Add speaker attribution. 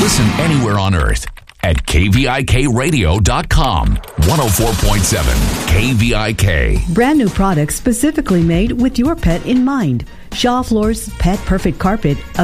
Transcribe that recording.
Speaker 1: Listen anywhere on earth at KVIKradio.com. 104.7 KVIK.
Speaker 2: Brand new products specifically made with your pet in mind. Shaw Floors Pet Perfect Carpet.